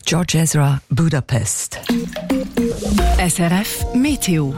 George Ezra, Budapest. SRF Meteo.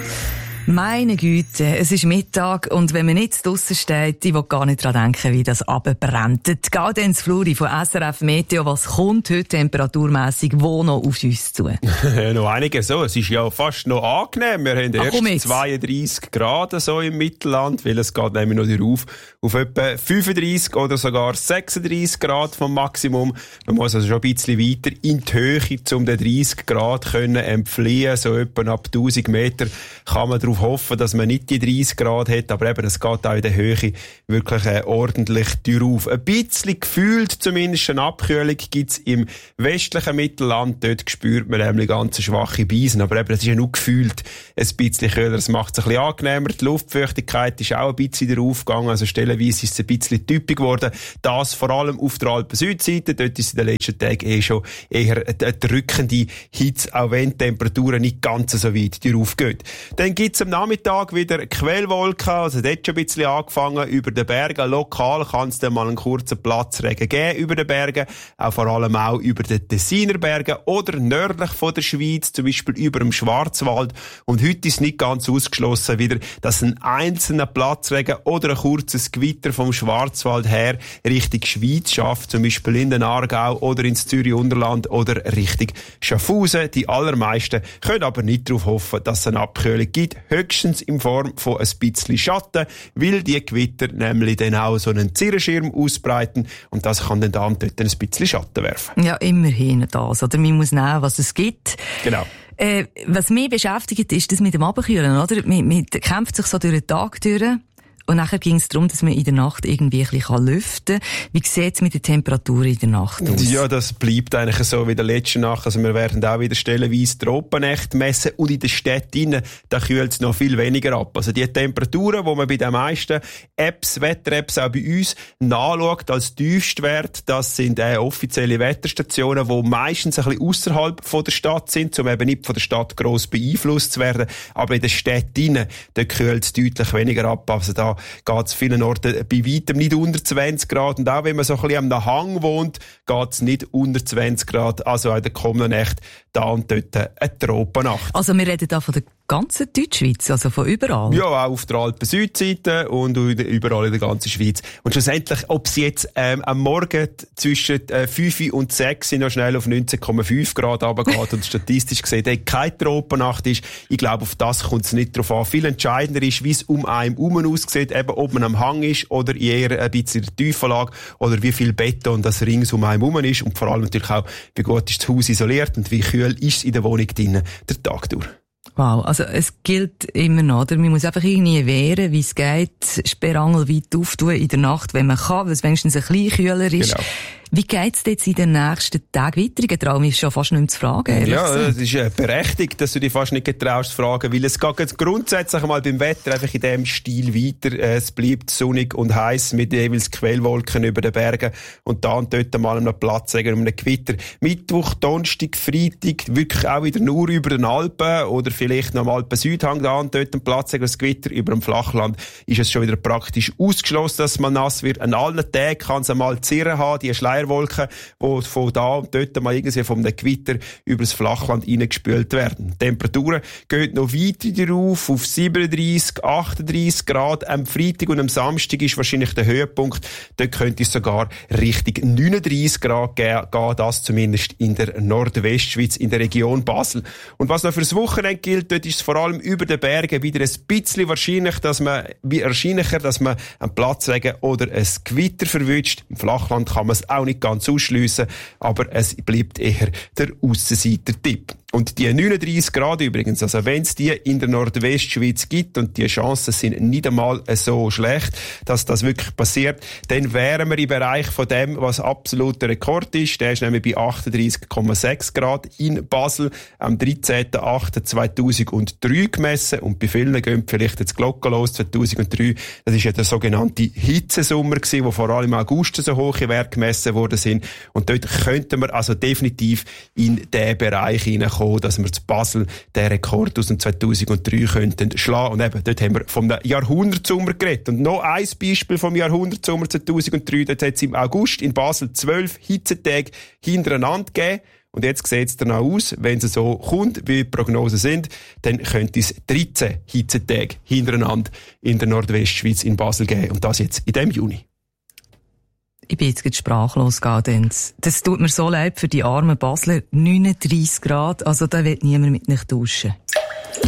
Meine Güte, es ist Mittag und wenn man nicht draussen steht, ich will gar nicht daran denken, wie das runterbrennt. Die Gaudenz Fluri von SRF Meteo, was kommt heute temperaturmässig wo noch auf uns zu? Noch einiges so. Es ist ja fast noch angenehm. Wir haben erst 32 Grad so im Mittelland, weil es geht nämlich noch rauf auf etwa 35 oder sogar 36 Grad vom Maximum. Man muss also schon ein bisschen weiter in die Höhe, um den 30 Grad können entfliehen. So etwa ab 1000 Meter kann man darauf hoffen, dass man nicht die 30 Grad hat, aber eben, es geht auch in der Höhe wirklich ordentlich drauf. Ein bisschen gefühlt zumindest eine Abkühlung gibt's im westlichen Mittelland. Dort spürt man nämlich ganz schwache Beisen, aber eben, es ist ja nur gefühlt ein bisschen kühler. Es macht es ein bisschen angenehmer. Die Luftfeuchtigkeit ist auch ein bisschen darauf gegangen, also stellenweise ist es ein bisschen typisch geworden. Das vor allem auf der Alpen-Südseite. Dort ist es in den letzten Tagen schon eher eine drückende Hitze, auch wenn die Temperaturen nicht ganz so weit drauf gehen. Dann gibt's am Nachmittag wieder Quellwolken, also dort schon ein bisschen angefangen über den Bergen. Lokal kann es dann mal einen kurzen Platzregen geben über den Bergen, auch vor allem auch über den Tessiner Bergen oder nördlich von der Schweiz, zum Beispiel über dem Schwarzwald. Und heute ist nicht ganz ausgeschlossen wieder, dass ein einzelner Platzregen oder ein kurzes Gewitter vom Schwarzwald her Richtung Schweiz schafft, zum Beispiel in den Aargau oder ins Zürich-Unterland oder Richtung Schaffhausen. Die allermeisten können aber nicht darauf hoffen, dass es eine Abkühlung gibt, höchstens in Form von ein bisschen Schatten, weil die Gewitter nämlich dann auch so einen Zirrenschirm ausbreiten und das kann dann da und dort ein bisschen Schatten werfen. Ja, immerhin das, oder? Man muss nehmen, was es gibt. Genau. Was mich beschäftigt, ist das mit dem Abkühlen, oder? Man kämpft sich so durch den Tag durch. Und nachher ging es darum, dass man in der Nacht irgendwie ein bisschen lüften kann. Wie sieht es mit der Temperatur in der Nacht aus? Ja, das bleibt eigentlich so wie in der letzten Nacht. Also wir werden auch wieder stellenweise Tropennächte messen und in den Städten, da kühlt es noch viel weniger ab. Also die Temperaturen, die man bei den meisten Apps, Wetter-Apps auch bei uns nachschaut als Tiefstwert, das sind offizielle Wetterstationen, die meistens ein bisschen ausserhalb von der Stadt sind, um eben nicht von der Stadt gross beeinflusst zu werden. Aber in den Städten, da kühlt es deutlich weniger ab. Also da geht es vielen Orten bei weitem nicht unter 20 Grad. Und auch wenn man so ein bisschen am Hang wohnt, geht es nicht unter 20 Grad. Also auch in der kommenden Nacht da und dort eine Tropennacht. Also wir reden da von der ganzen Deutschschweiz, also von überall? Ja, auch auf der Alpen-Südseite und überall in der ganzen Schweiz. Und schlussendlich, ob es jetzt am Morgen zwischen 5 und 6 noch schnell auf 19,5 Grad runtergeht und statistisch gesehen keine Tropennacht ist, ich glaube, auf das kommt es nicht drauf an. Viel entscheidender ist, wie es um einen herum aussieht, eben ob man am Hang ist oder eher ein bisschen in der Tiefenlage oder wie viel Beton das rings um einen herum ist und vor allem natürlich auch, wie gut ist das Haus isoliert und wie kühl ist es in der Wohnung drinnen der Tag durch. Wow, also es gilt immer noch, oder? Man muss einfach irgendwie wehren, wie es geht, Sperrangel weit auftun in der Nacht, wenn man kann, weil es wenigstens ein bisschen kühler ist. Genau. Wie geht's jetzt in den nächsten Tagen weiter? Ich traue mich schon fast nicht mehr zu fragen. Ja, es ist berechtigt, dass du dich fast nicht getraust zu fragen, weil es geht grundsätzlich mal beim Wetter einfach in dem Stil weiter. Es bleibt sonnig und heiß mit jeweils Quellwolken über den Bergen und da und dort mal einen Platzregen und einem Gewitter. Mittwoch, Donnerstag, Freitag, wirklich auch wieder nur über den Alpen oder vielleicht noch am Alpen-Südhang da und dort ein Platzregen, das Gewitter. Über dem Flachland ist es schon wieder praktisch ausgeschlossen, dass man nass wird. An allen Tagen kann es einmal Zirren haben, die Schleierwolken, die von da und dort mal irgendwie von einem Gewitter über das Flachland reingespült werden. Die Temperaturen gehen noch weiter rauf, auf 37, 38 Grad. Am Freitag und am Samstag ist wahrscheinlich der Höhepunkt. Dort könnte es sogar Richtung 39 Grad gehen, das zumindest in der Nordwestschweiz, in der Region Basel. Und was noch fürs Wochenende gilt, dort ist es vor allem über den Bergen wieder ein bisschen wahrscheinlicher, dass man einen Platzregen oder ein Gewitter verwünscht. Im Flachland kann man es auch nicht ganz ausschliessen, aber es bleibt eher der Aussenseiter-Tipp. Und die 39 Grad übrigens, also wenn es die in der Nordwestschweiz gibt und die Chancen sind nicht einmal so schlecht, dass das wirklich passiert, dann wären wir im Bereich von dem, was absoluter Rekord ist. Der ist nämlich bei 38,6 Grad in Basel am 13.08.2003 gemessen und bei vielen gehen vielleicht jetzt Glocken los, 2003. Das ist ja der sogenannte Hitzesommer gewesen, wo vor allem im August so hohe Werte gemessen worden sind und dort könnten wir also definitiv in den Bereich hineinkommen, dass wir zu Basel den Rekord aus dem 2003 könnten schlagen. Und eben, dort haben wir vom Jahrhundertsommer geredet. Und noch ein Beispiel vom Jahrhundertsommer 2003, dort hat es im August in Basel 12 Hitzetage hintereinander gegeben. Und jetzt sieht es danach aus, wenn es so kommt, wie die Prognosen sind, dann könnte es 13 Hitzetage hintereinander in der Nordwestschweiz in Basel geben. Und das jetzt in diesem Juni. Ich bin jetzt sprachlos, Gaudenz. Das tut mir so leid für die armen Basler. 39 Grad, also da will niemand mit nicht duschen.